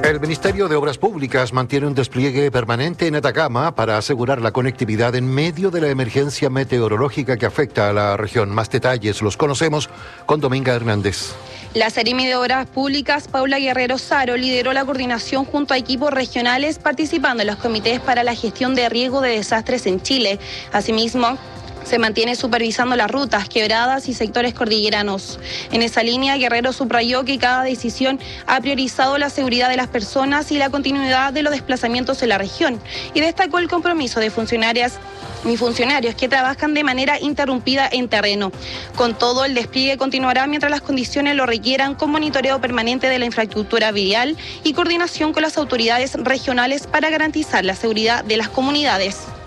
El Ministerio de Obras Públicas mantiene un despliegue permanente en Atacama para asegurar la conectividad en medio de la emergencia meteorológica que afecta a la región. Más detalles los conocemos con Dominga Hernández. La Seremi de Obras Públicas, Paula Guerrero Saro, lideró la coordinación junto a equipos regionales participando en los comités para la gestión de riesgo de desastres en Chile. Asimismo, se mantiene supervisando las rutas, quebradas y sectores cordilleranos. En esa línea, Guerrero subrayó que cada decisión ha priorizado la seguridad de las personas y la continuidad de los desplazamientos en la región, y destacó el compromiso de funcionarias y funcionarios que trabajan de manera interrumpida en terreno. Con todo, el despliegue continuará mientras las condiciones lo requieran, con monitoreo permanente de la infraestructura vial y coordinación con las autoridades regionales para garantizar la seguridad de las comunidades.